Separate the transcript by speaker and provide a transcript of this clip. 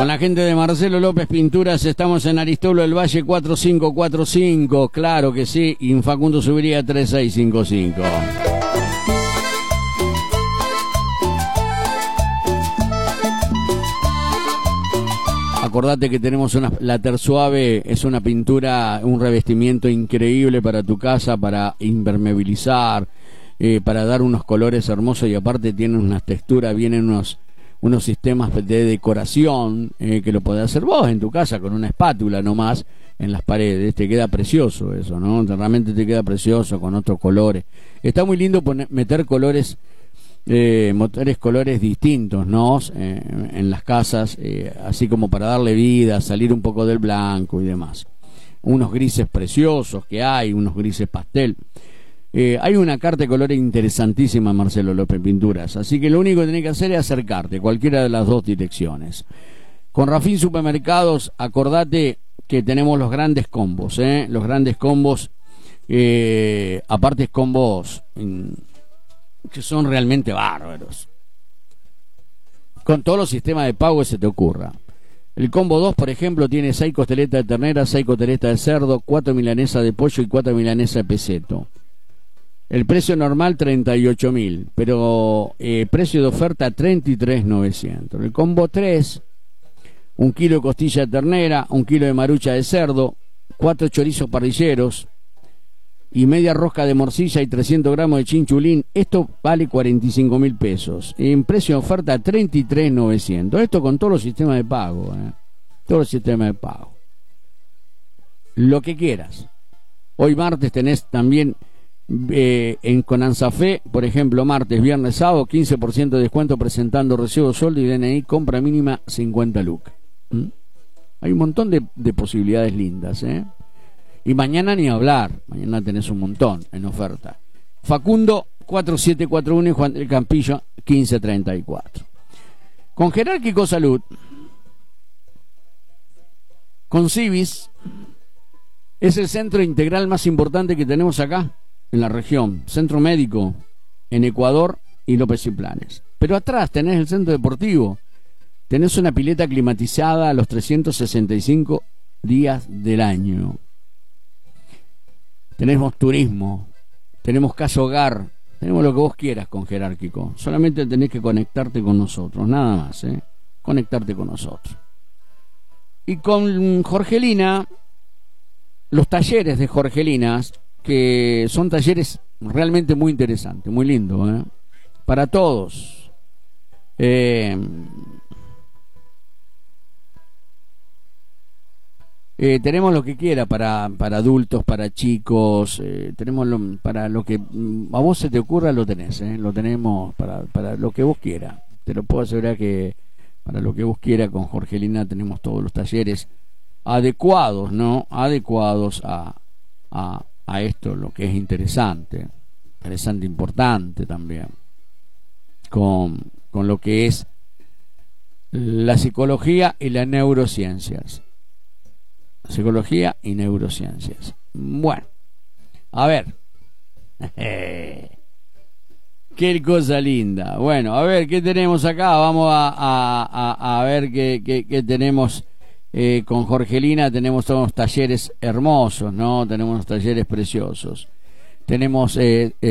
Speaker 1: Con la gente de Marcelo López Pinturas estamos en Aristóbulo del Valle 4545. Claro que sí, Infacundo Subiría 3655. Acordate que tenemos la Tersuave, es una pintura, un revestimiento increíble para tu casa, para impermeabilizar, para dar unos colores hermosos, y aparte tiene unas texturas, vienen unos sistemas de decoración que lo podés hacer vos en tu casa con una espátula nomás en las paredes. Te queda precioso eso, ¿no? Realmente te queda precioso con otros colores. Está muy lindo meter colores, colores distintos, ¿no? En las casas, así como para darle vida, salir un poco del blanco y demás. Unos grises preciosos que hay, unos grises pastel. Hay una carta de colores interesantísima, Marcelo López Pinturas, así que lo único que tenés que hacer es acercarte, cualquiera de las dos direcciones. Con Rafín Supermercados, acordate que tenemos los grandes combos, los grandes combos, aparte combos que son realmente bárbaros, con todos los sistemas de pago que se te ocurra. El combo 2, por ejemplo, tiene 6 costeletas de ternera, 6 costeletas de cerdo, 4 milanesas de pollo y 4 milanesas de peseto. El precio normal 38.000, pero precio de oferta 33.900. El combo 3, 1 kilo de costilla de ternera, 1 kilo de marucha de cerdo, 4 chorizos parrilleros y media rosca de morcilla y 300 gramos de chinchulín. Esto vale 45.000 pesos. En precio de oferta 33.900. Esto con todos los sistemas de pago. Todos los sistemas de pago. Lo que quieras. Hoy martes tenés también... con Ansafé, por ejemplo, martes, viernes, sábado, 15% de descuento presentando recibo, sueldo y DNI, compra mínima 50 lucas. Hay un montón de posibilidades lindas, y mañana ni hablar, mañana tenés un montón en oferta. Facundo 4741 y Juan del Campillo 1534. Con Jerárquico Salud, con Civis, es el centro integral más importante que tenemos acá en la región, centro médico en Ecuador y López y Planes. Pero atrás tenés el centro deportivo, tenés una pileta climatizada a los 365 días del año, tenemos turismo, tenemos casa hogar, tenemos lo que vos quieras con Jerárquico. Solamente tenés que conectarte con nosotros, nada más, conectarte con nosotros. Y con Jorgelina, los talleres de Jorgelinas, que son talleres realmente muy interesantes, muy lindos, para todos. Tenemos lo que quiera para adultos, para chicos, tenemos para lo que a vos se te ocurra, lo tenés, lo tenemos para lo que vos quieras. Te lo puedo asegurar que para lo que vos quieras con Jorgelina tenemos todos los talleres adecuados, ¿no? Adecuados a esto, lo que es interesante, importante también, con lo que es la psicología y las neurociencias. Psicología y neurociencias. Bueno, a ver. Qué cosa linda. Bueno, a ver, ¿qué tenemos acá? Vamos a ver qué tenemos. Con Jorgelina tenemos todos unos talleres hermosos, ¿no? Tenemos unos talleres preciosos. Tenemos